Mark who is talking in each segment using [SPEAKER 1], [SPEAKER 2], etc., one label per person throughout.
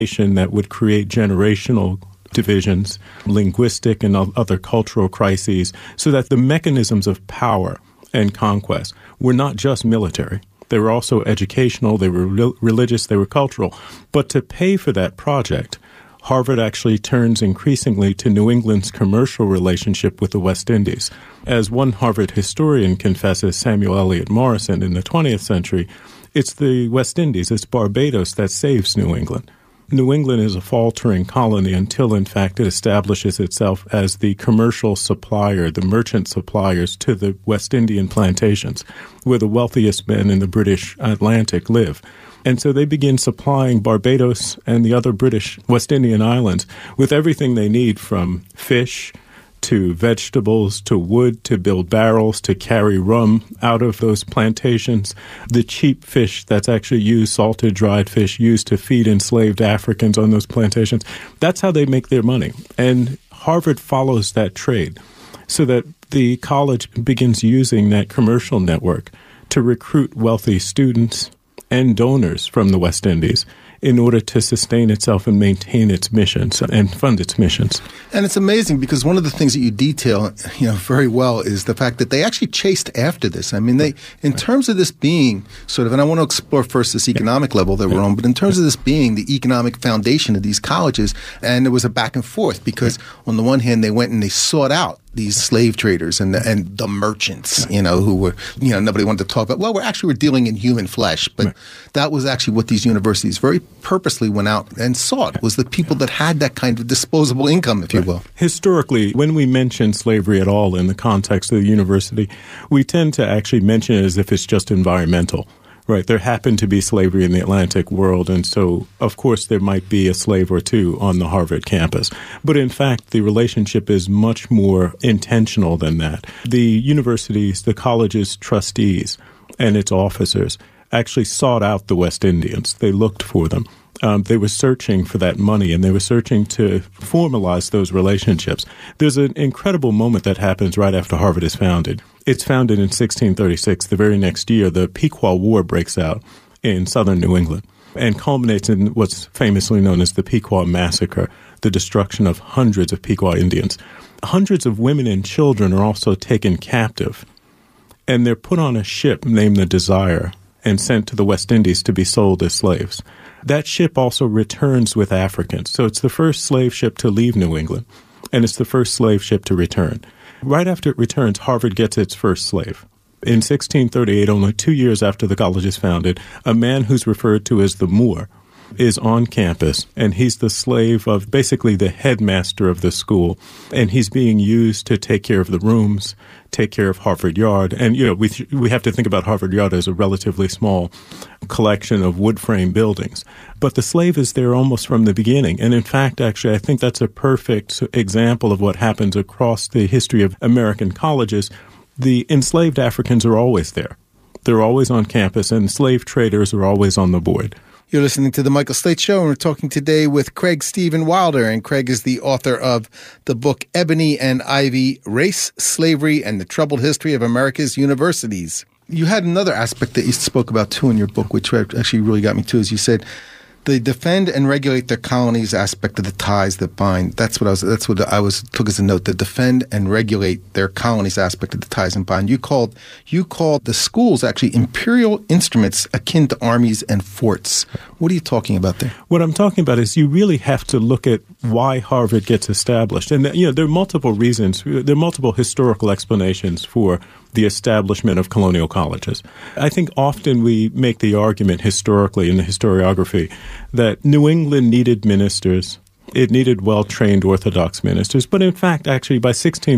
[SPEAKER 1] that would create generational divisions, linguistic and other cultural crises, so that the mechanisms of power and conquest were not just military. They were also educational, they were religious, they were cultural. But to pay for that project, Harvard actually turns increasingly to New England's commercial relationship with the West Indies. As one Harvard historian confesses, Samuel Eliot Morison, in the 20th century, it's the West Indies, it's Barbados that saves New England. New England is a faltering colony until, in fact, it establishes itself as the commercial supplier, the merchant suppliers to the West Indian plantations, where the wealthiest men in the British Atlantic live. And so they begin supplying Barbados and the other British West Indian islands with everything they need, from fish to vegetables, to wood, to build barrels, to carry rum out of those plantations. The cheap fish that's actually used, salted, dried fish, used to feed enslaved Africans on those plantations. That's how they make their money. And Harvard follows that trade, so that the college begins using that commercial network to recruit wealthy students and donors from the West Indies in order to sustain itself and maintain its missions and fund its missions.
[SPEAKER 2] And it's amazing because one of the things that you detail, very well is the fact that they actually chased after this. I mean, in terms of this being sort of, and I want to explore first this economic level that we're on, but in terms of this being the economic foundation of these colleges, and there was a back and forth because on the one hand, they went and they sought out these slave traders and the merchants, who were, nobody wanted to talk about, well, we're dealing in human flesh. But that was actually what these universities very purposely went out and sought, was the people that had that kind of disposable income, if you will.
[SPEAKER 1] Historically, when we mention slavery at all in the context of the university, we tend to actually mention it as if it's just environmental. Right. There happened to be slavery in the Atlantic world, and so, of course, there might be a slave or two on the Harvard campus. But in fact, the relationship is much more intentional than that. The universities, the college's trustees and its officers actually sought out the West Indians. They looked for them. They were searching for that money, and they were searching to formalize those relationships. There's an incredible moment that happens right after Harvard is founded. It's founded in 1636. The very next year, the Pequot War breaks out in southern New England and culminates in what's famously known as the Pequot Massacre, the destruction of hundreds of Pequot Indians. Hundreds of women and children are also taken captive, and they're put on a ship named the Desire and sent to the West Indies to be sold as slaves. That ship also returns with Africans. So it's the first slave ship to leave New England, and it's the first slave ship to return. Right after it returns, Harvard gets its first slave. In 1638, only 2 years after the college is founded, a man who's referred to as the Moor is on campus, and he's the slave of basically the headmaster of the school, and he's being used to take care of the rooms, take care of Harvard Yard. And, we have to think about Harvard Yard as a relatively small collection of wood frame buildings. But the slave is there almost from the beginning. And in fact, actually, I think that's a perfect example of what happens across the history of American colleges. The enslaved Africans are always there. They're always on campus, and slave traders are always on the board.
[SPEAKER 2] You're listening to The Michael Slate Show, and we're talking today with Craig Steven Wilder. And Craig is the author of the book Ebony and Ivy, Race, Slavery, and the Troubled History of America's Universities. You had another aspect that you spoke about, too, in your book, which actually really got me, too, is you said the defend and regulate their colonies aspect of the ties that bind. That's what I was took as a note. The defend and regulate their colonies aspect of the ties and bind. You called the schools actually imperial instruments akin to armies and forts. What are you talking about there?
[SPEAKER 1] What I'm talking about is you really have to look at why Harvard gets established, and there are multiple reasons. There are multiple historical explanations for the establishment of colonial colleges. I think often we make the argument historically in the historiography that New England needed ministers. It needed well-trained Orthodox ministers. But in fact, actually, by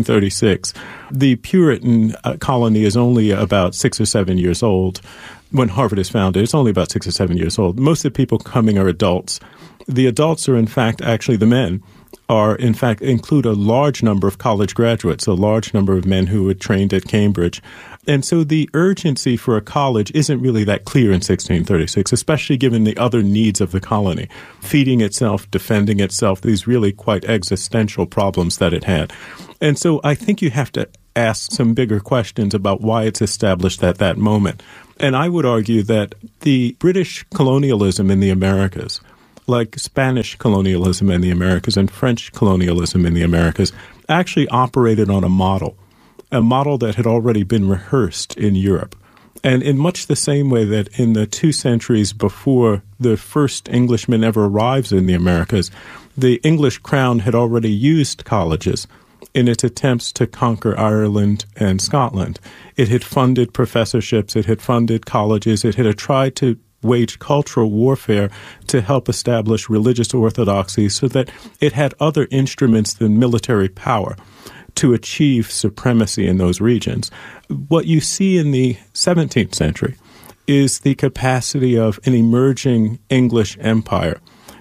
[SPEAKER 1] 1636, the Puritan colony is only about 6 or 7 years old. When Harvard is founded, it's only about 6 or 7 years old. Most of the people coming are adults. The adults are, in fact, actually the men include a large number of college graduates, a large number of men who were trained at Cambridge. And so the urgency for a college isn't really that clear in 1636, especially given the other needs of the colony, feeding itself, defending itself, these really quite existential problems that it had. And so I think you have to ask some bigger questions about why it's established at that moment. And I would argue that the British colonialism in the Americas like Spanish colonialism in the Americas and French colonialism in the Americas, actually operated on a model that had already been rehearsed in Europe. And in much the same way that in the 2 centuries before the first Englishman ever arrives in the Americas, the English crown had already used colleges in its attempts to conquer Ireland and Scotland. It had funded professorships, it had funded colleges, it had tried to wage cultural warfare to help establish religious orthodoxy so that it had other instruments than military power to achieve supremacy in those regions. What you see in the 17th century is the capacity of an emerging English empire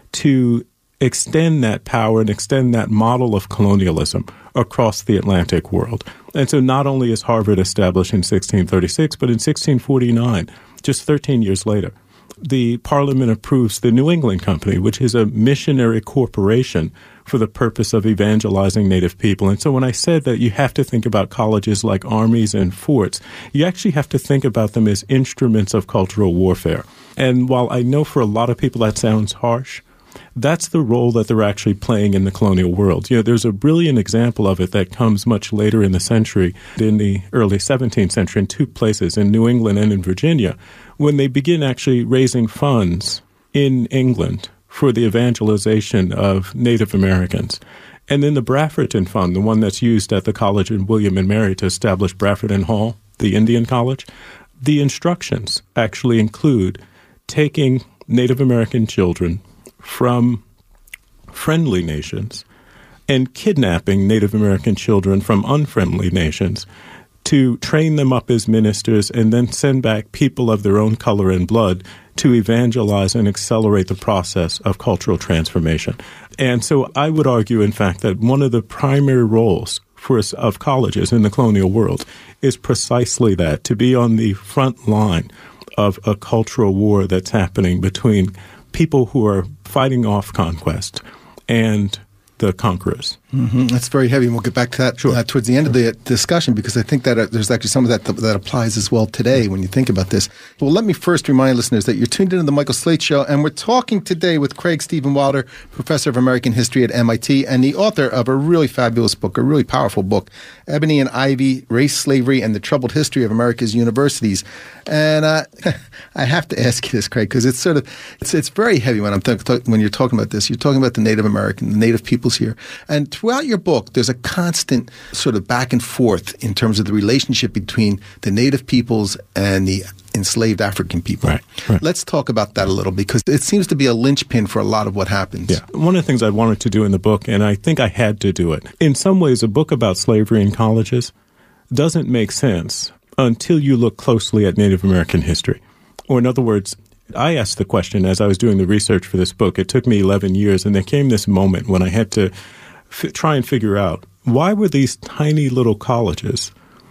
[SPEAKER 1] to extend that power and extend that model of colonialism across the Atlantic world. And so not only is Harvard established in 1636, but in 1649, just 13 years later, the Parliament approves the New England Company, which is a missionary corporation for the purpose of evangelizing Native people. And so when I said that you have to think about colleges like armies and forts, you actually have to think about them as instruments of cultural warfare. And while I know for a lot of people that sounds harsh, that's the role that they're actually playing in the colonial world. You know, there's a brilliant example of it that comes much later in the century, in the early 17th century, in 2 places, in New England and in Virginia, when they begin actually raising funds in England for the evangelization of Native Americans. And then the Brafferton Fund, the one that's used at the college in William and Mary to establish Brafferton Hall, the Indian college, the instructions actually include taking Native American children from friendly nations and kidnapping Native American children from unfriendly nations to train them up as ministers and then send back people of their own color and blood to evangelize and accelerate the process of cultural transformation. And so I would argue, in fact, that one of the primary roles of colleges in the colonial world is precisely that, to be on the front line of a cultural war that's happening between people who are fighting off conquest and the conquerors.
[SPEAKER 2] Mm-hmm. That's very heavy, and we'll get back to that towards the end of the discussion, because I think that there's actually some of that applies as well today when you think about this. Well, let me first remind listeners that you're tuned into the Michael Slate Show, and we're talking today with Craig Steven Wilder, professor of American history at MIT and the author of a really fabulous book, a really powerful book, Ebony and Ivy, Race, Slavery, and the Troubled History of America's Universities. And I have to ask you this, Craig, because it's sort of it's very heavy when when you're talking about this. You're talking about the Native American, the Native peoples here, and throughout your book, there's a constant sort of back and forth in terms of the relationship between the Native peoples and the enslaved African people.
[SPEAKER 1] Right.
[SPEAKER 2] Let's talk about that a little, because it seems to be a linchpin for a lot of what happens.
[SPEAKER 1] Yeah. One of the things I wanted to do in the book, and I think I had to do it, in some ways a book about slavery in colleges doesn't make sense until you look closely at Native American history. Or in other words, I asked the question as I was doing the research for this book. It took me 11 years, and there came this moment when I had to try and figure out, why were these tiny little colleges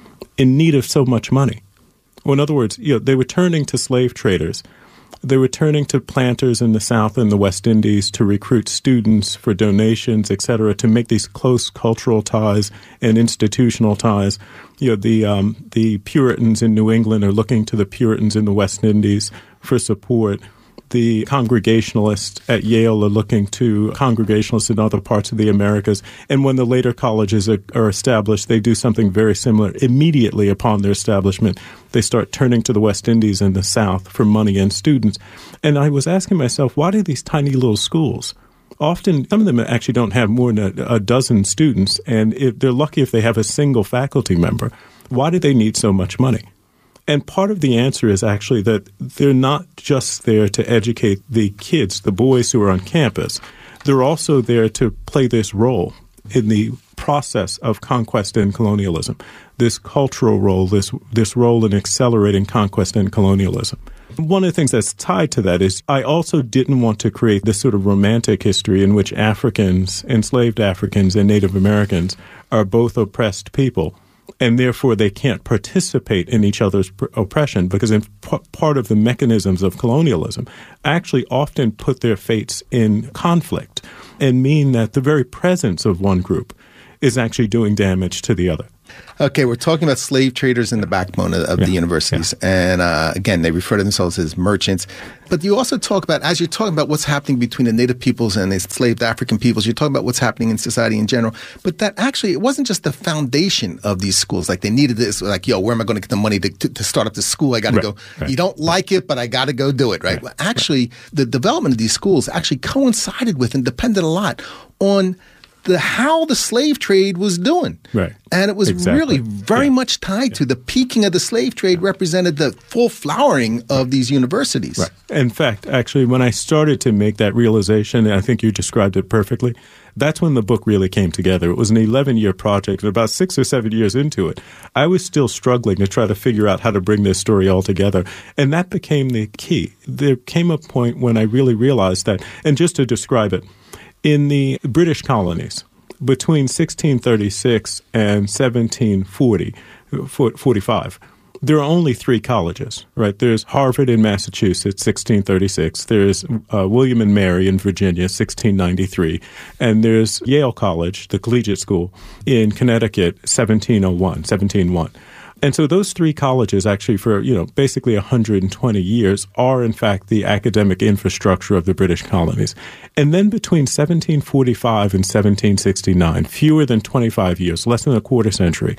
[SPEAKER 1] in need of so much money? Well, in other words, they were turning to slave traders. They were turning to planters in the South and the West Indies to recruit students for donations, et cetera, to make these close cultural ties and institutional ties. The Puritans in New England are looking to the Puritans in the West Indies for support. The Congregationalists at Yale are looking to Congregationalists in other parts of the Americas. And when the later colleges are established, they do something very similar. Immediately upon their establishment, they start turning to the West Indies and the South for money and students. And I was asking myself, why do these tiny little schools, often some of them actually don't have more than a dozen students, and if they're lucky if they have a single faculty member, why do they need so much money? And part of the answer is actually that they're not just there to educate the kids, the boys who are on campus. They're also there to play this role in the process of conquest and colonialism, this cultural role, this role in accelerating conquest and colonialism. One of the things that's tied to that is I also didn't want to create this sort of romantic history in which Africans, enslaved Africans, and Native Americans are both oppressed people, and therefore they can't participate in each other's oppression, because part of the mechanisms of colonialism actually often put their fates in conflict and mean that the very presence of one group is actually doing damage to the other.
[SPEAKER 2] Okay, we're talking about slave traders in the backbone of the universities. Yeah. And again, they refer to themselves as merchants. But you also talk about, as you're talking about what's happening between the native peoples and the enslaved African peoples, you're talking about what's happening in society in general. But that actually, it wasn't just the foundation of these schools. Like they needed this, like, yo, where am I going to get the money to start up the school? I got to go. Right. You don't like it, but I got to go do it, right? Well, actually, the development of these schools actually coincided with and depended a lot on how the slave trade was doing.
[SPEAKER 1] Right.
[SPEAKER 2] And it was really very much tied to the peaking of the slave trade represented the full flowering of these universities.
[SPEAKER 1] Right. In fact, actually, when I started to make that realization, and I think you described it perfectly, that's when the book really came together. It was an 11-year project, and about 6 or 7 years into it, I was still struggling to try to figure out how to bring this story all together. And that became the key. There came a point when I really realized that, and just to describe it, in the British colonies, between 1636 and 1745, there are only 3 colleges, right? There's Harvard in Massachusetts, 1636. There's William and Mary in Virginia, 1693. And there's Yale College, the collegiate school, in Connecticut, 1701. And so those 3 colleges actually for, basically 120 years are in fact the academic infrastructure of the British colonies. And then between 1745 and 1769, fewer than 25 years, less than a quarter century,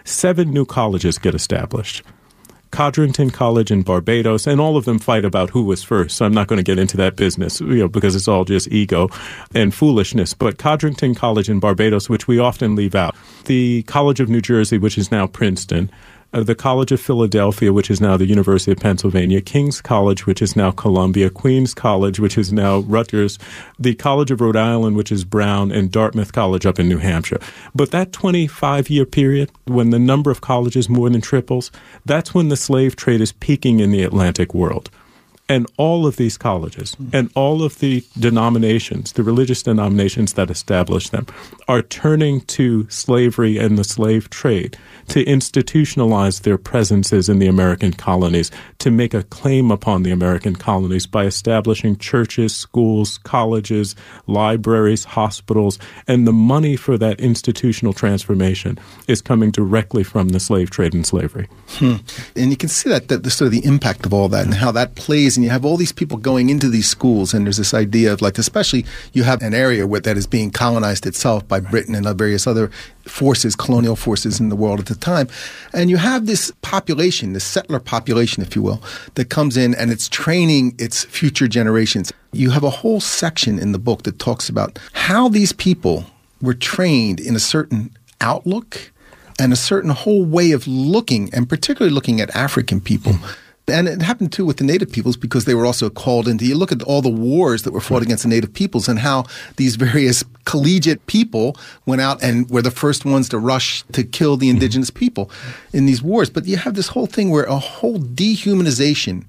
[SPEAKER 1] 7 new colleges get established. Codrington College in Barbados, and all of them fight about who was first. So I'm not going to get into that business, because it's all just ego and foolishness. But Codrington College in Barbados, which we often leave out, the College of New Jersey, which is now Princeton, the College of Philadelphia, which is now the University of Pennsylvania, King's College, which is now Columbia, Queens College, which is now Rutgers, the College of Rhode Island, which is Brown, and Dartmouth College up in New Hampshire. But that 25-year period, when the number of colleges more than triples, that's when the slave trade is peaking in the Atlantic world. And all of these colleges and all of the denominations, the religious denominations that established them, are turning to slavery and the slave trade to institutionalize their presences in the American colonies, to make a claim upon the American colonies by establishing churches, schools, colleges, libraries, hospitals, and the money for that institutional transformation is coming directly from the slave trade and slavery.
[SPEAKER 2] And you can see that the sort of the impact of all that and how that plays. And you have all these people going into these schools, and there's this idea of, like, especially you have an area that is being colonized itself by Britain and various other forces, colonial forces in the world at the time. And you have this population, this settler population, if you will, that comes in and it's training its future generations. You have a whole section in the book that talks about how these people were trained in a certain outlook and a certain whole way of looking, and particularly looking at African people. And it happened, too, with the native peoples, because they were also called into – you look at all the wars that were fought against the native peoples and how these various collegiate people went out and were the first ones to rush to kill the indigenous people in these wars. But you have this whole thing where a whole dehumanization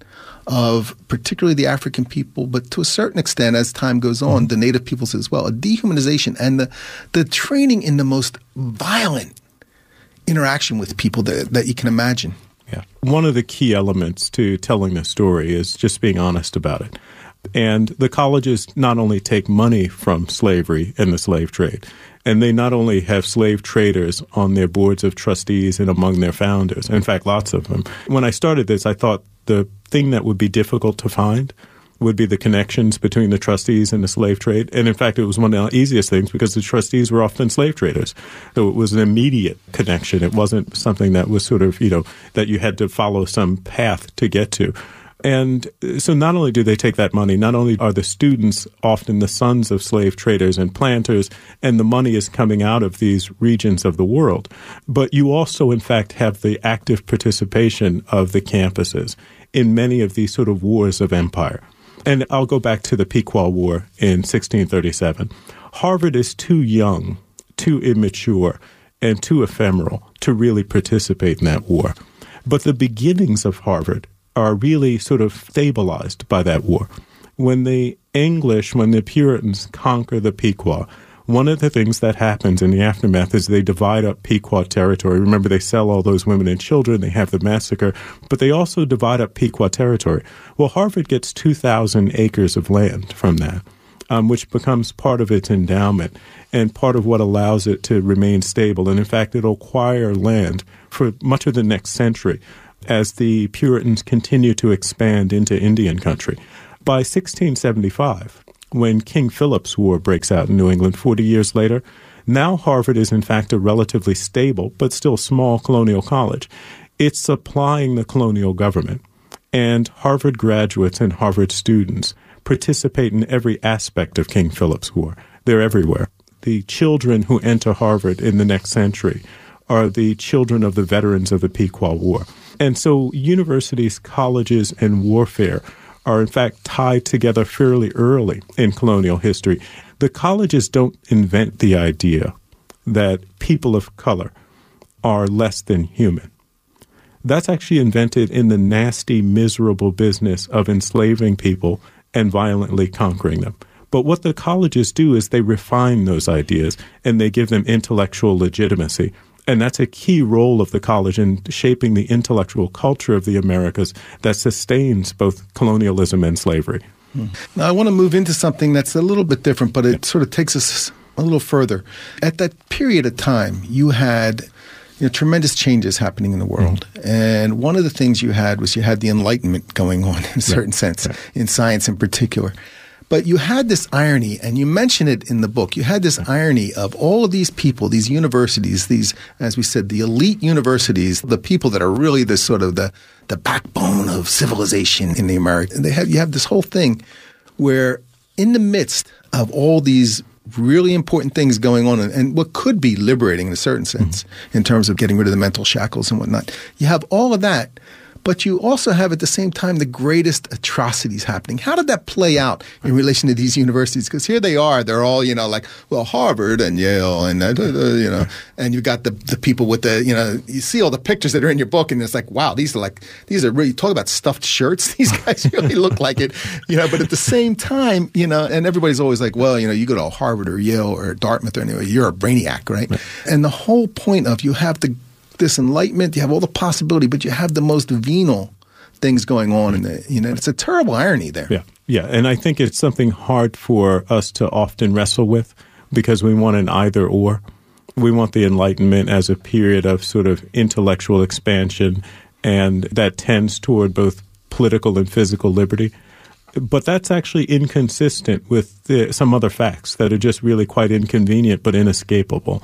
[SPEAKER 2] of particularly the African people, but to a certain extent, as time goes on, the native peoples as well, a dehumanization and the training in the most violent interaction with people that you can imagine.
[SPEAKER 1] Yeah. One of the key elements to telling the story is just being honest about it. And the colleges not only take money from slavery and the slave trade, and they not only have slave traders on their boards of trustees and among their founders, in fact, lots of them. When I started this, I thought the thing that would be difficult to find would be the connections between the trustees and the slave trade. And in fact, it was one of the easiest things because the trustees were often slave traders. So it was an immediate connection. It wasn't something that was sort of, that you had to follow some path to get to. And so not only do they take that money, not only are the students often the sons of slave traders and planters, and the money is coming out of these regions of the world, but you also, in fact, have the active participation of the campuses in many of these sort of wars of empire. And I'll go back to the Pequot War in 1637. Harvard is too young, too immature, and too ephemeral to really participate in that war. But the beginnings of Harvard are really sort of stabilized by that war. When the Puritans conquer the Pequot, one of the things that happens in the aftermath is they divide up Pequot territory. Remember, they sell all those women and children. They have the massacre. But they also divide up Pequot territory. Well, Harvard gets 2,000 acres of land from that. which becomes part of its endowment and part of what allows it to remain stable. And in fact, it'll acquire land for much of the next century as the Puritans continue to expand into Indian country. By 1675, when King Philip's War breaks out in New England 40 years later, now Harvard is in fact a relatively stable but still small colonial college. It's supplying the colonial government, and Harvard graduates and Harvard students participate in every aspect of King Philip's War. They're everywhere. The children who enter Harvard in the next century are the children of the veterans of the Pequot War. And so universities, colleges, and warfare are in fact tied together fairly early in colonial history. The colleges don't invent the idea that people of color are less than human. That's actually invented in the nasty, miserable business of enslaving people and violently conquering them. But what the colleges do is they refine those ideas and they give them intellectual legitimacy. And that's a key role of the college in shaping the intellectual culture of the Americas that sustains both colonialism and slavery.
[SPEAKER 2] Now, I want to move into something that's a little bit different, but it sort of takes us a little further. At that period of time, you had tremendous changes happening in the world. And one of the things you had was you had the Enlightenment going on in a certain sense, in science in particular. But you had this irony, and you mention it in the book. You had this irony of all of these people, these universities, these, as we said, the elite universities, the people that are really the sort of the backbone of civilization in the America. And you have this whole thing where in the midst of all these really important things going on and what could be liberating in a certain sense in terms of getting rid of the mental shackles and whatnot, you have all of that. But you also have at the same time the greatest atrocities happening. How did that play out in relation to these universities? Because here they are, they're all, Harvard and Yale and, and you got the people with you see all the pictures that are in your book and it's like, wow, these are really, talk about stuffed shirts. These guys really look like it, but at the same time, and everybody's always like, well, you go to Harvard or Yale or Dartmouth or anyway, you're a brainiac, right? And the whole point of you have this enlightenment, you have all the possibility, but you have the most venal things going on in it's a terrible irony there.
[SPEAKER 1] Yeah. And I think it's something hard for us to often wrestle with because we want an either or. We want the Enlightenment as a period of sort of intellectual expansion, and that tends toward both political and physical liberty. But that's actually inconsistent with some other facts that are just really quite inconvenient but inescapable.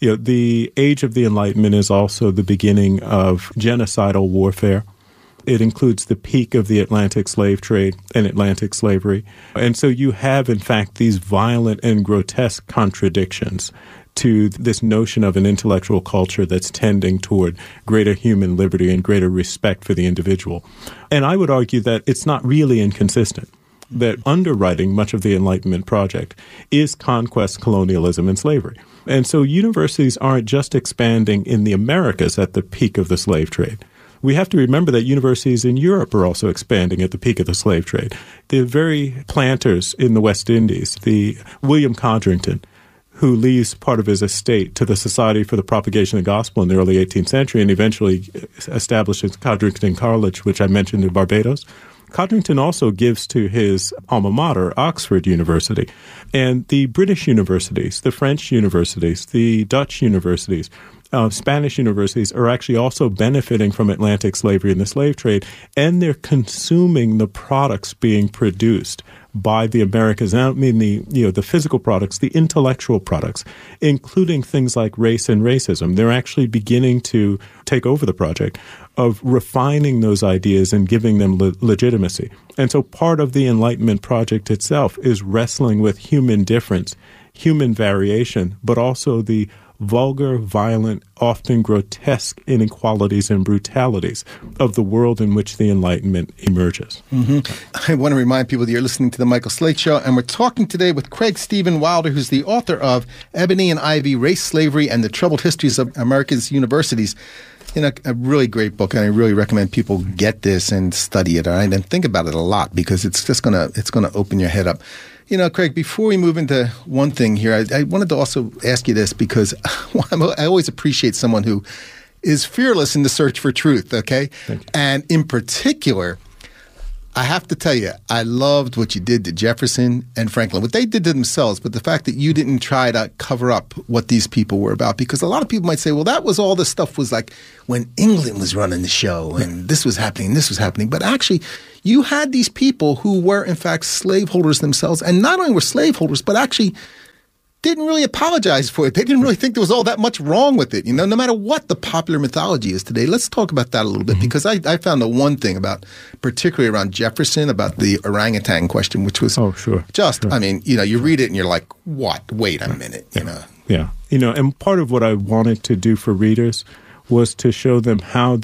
[SPEAKER 1] The age of the Enlightenment is also the beginning of genocidal warfare. It includes the peak of the Atlantic slave trade and Atlantic slavery. And so you have, in fact, these violent and grotesque contradictions to this notion of an intellectual culture that's tending toward greater human liberty and greater respect for the individual. And I would argue that it's not really inconsistent, that underwriting much of the Enlightenment project is conquest, colonialism, and slavery. And so universities aren't just expanding in the Americas at the peak of the slave trade. We have to remember that universities in Europe are also expanding at the peak of the slave trade. The very planters in the West Indies, the William Codrington, who leaves part of his estate to the Society for the Propagation of the Gospel in the early 18th century and eventually establishes Codrington College, which I mentioned in Barbados. Codrington also gives to his alma mater, Oxford University. And the British universities, the French universities, the Dutch universities, Spanish universities are actually also benefiting from Atlantic slavery and the slave trade, and they're consuming the products being produced by the Americas. And I don't mean the physical products, the intellectual products, including things like race and racism. They're actually beginning to take over the project of refining those ideas and giving them legitimacy. And so part of the Enlightenment project itself is wrestling with human difference, human variation, but also the vulgar, violent, often grotesque inequalities and brutalities of the world in which the Enlightenment emerges.
[SPEAKER 2] I want to remind people that you're listening to The Michael Slate Show, and we're talking today with Craig Steven Wilder, who's the author of Ebony and Ivy, Race, Slavery, and the Troubled Histories of America's Universities. A really great book, and I really recommend people get this and study it, all right, and think about it a lot because it's just gonna open your head up. Craig, before we move into one thing here, I wanted to also ask you this because I always appreciate someone who is fearless in the search for truth, okay?
[SPEAKER 1] Thank you.
[SPEAKER 2] And in particular, I have to tell you, I loved what you did to Jefferson and Franklin, what they did to themselves, but the fact that you didn't try to cover up what these people were about, because a lot of people might say, well, that was all this stuff was like when England was running the show and this was happening. But actually, you had these people who were, in fact, slaveholders themselves, and not only were slaveholders, but actually didn't really apologize for it. They didn't really think there was all that much wrong with it, no matter what the popular mythology is today. Let's talk about that a little bit, because I found the one thing about, particularly around Jefferson, about the orangutan question, which was I mean, you read it and you're like, what? Wait a minute,
[SPEAKER 1] Yeah. And part of what I wanted to do for readers was to show them how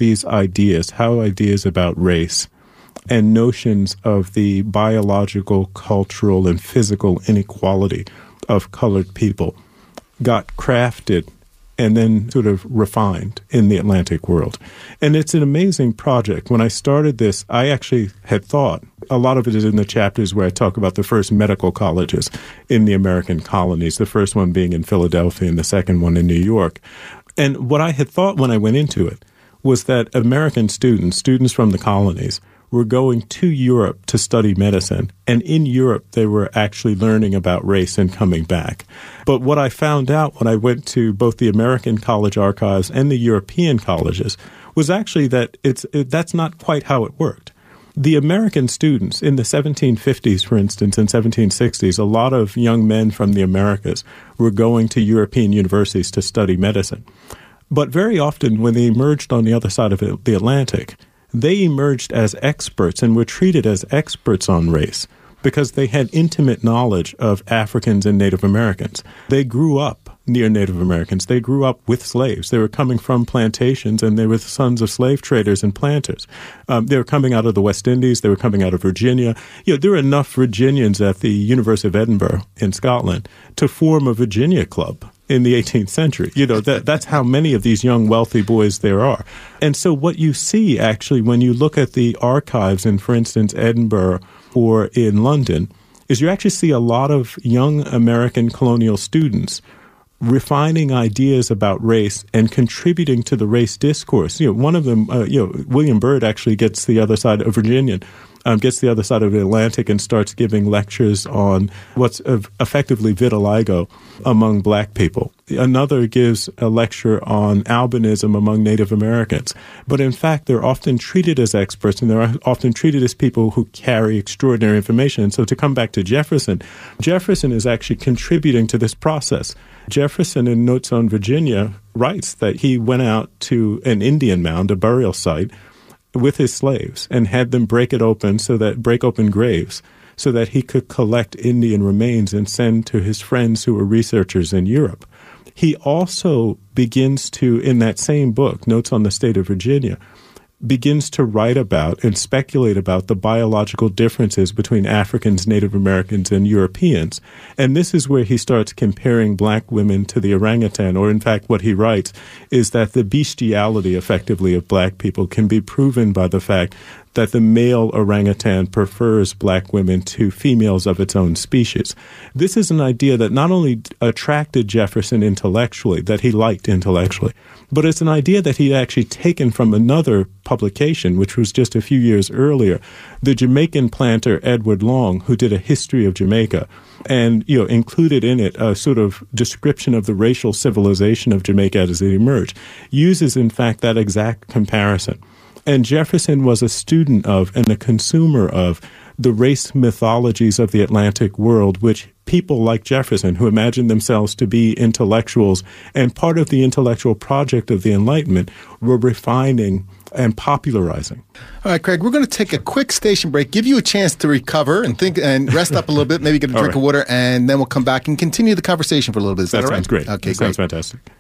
[SPEAKER 1] ideas about race and notions of the biological, cultural, and physical inequality of colored people got crafted and then sort of refined in the Atlantic world. And it's an amazing project. When I started this, I actually had thought, a lot of it is in the chapters where I talk about the first medical colleges in the American colonies, the first one being in Philadelphia and the second one in New York. And what I had thought when I went into it was that American students from the colonies, were going to Europe to study medicine. And in Europe, they were actually learning about race and coming back. But what I found out when I went to both the American college archives and the European colleges was actually that that's not quite how it worked. The American students in the 1750s, for instance, and 1760s, a lot of young men from the Americas were going to European universities to study medicine. But very often when they emerged on the other side of the Atlantic, they emerged as experts and were treated as experts on race because they had intimate knowledge of Africans and Native Americans. They grew up near Native Americans. They grew up with slaves. They were coming from plantations, and they were the sons of slave traders and planters. They were coming out of the West Indies. They were coming out of Virginia. There were enough Virginians at the University of Edinburgh in Scotland to form a Virginia club in the 18th century. That's how many of these young, wealthy boys there are. And so what you see, actually, when you look at the archives in, for instance, Edinburgh or in London, is you actually see a lot of young American colonial students refining ideas about race and contributing to the race discourse. One of them, William Byrd actually gets the other side of Virginian, gets the other side of the Atlantic and starts giving lectures on what's effectively vitiligo among black people. Another gives a lecture on albinism among Native Americans. But in fact, they're often treated as experts, and they're often treated as people who carry extraordinary information. And so to come back to Jefferson is actually contributing to this process. Jefferson, in Notes on Virginia, writes that he went out to an Indian mound, a burial site, with his slaves and had them break open graves so that he could collect Indian remains and send to his friends who were researchers in Europe. He also begins to, in that same book, Notes on the State of Virginia, begins to write about and speculate about the biological differences between Africans, Native Americans, and Europeans. And this is where he starts comparing black women to the orangutan, or in fact what he writes is that the bestiality, effectively, of black people can be proven by the fact that the male orangutan prefers black women to females of its own species. This is an idea that not only attracted Jefferson intellectually, that he liked intellectually, but it's an idea that he'd actually taken from another publication, which was just a few years earlier, the Jamaican planter Edward Long, who did a history of Jamaica, and included in it a sort of description of the racial civilization of Jamaica as it emerged, uses, in fact, that exact comparison. And Jefferson was a student of and a consumer of the race mythologies of the Atlantic world, which people like Jefferson, who imagined themselves to be intellectuals and part of the intellectual project of the Enlightenment, were refining and popularizing.
[SPEAKER 2] All right, Craig, we're going to take a quick station break, give you a chance to recover and think and rest up a little bit, maybe get a drink of water, and then we'll come back and continue the conversation for a little bit. Is that all right?
[SPEAKER 1] Sounds great.
[SPEAKER 2] Okay,
[SPEAKER 1] Sounds fantastic.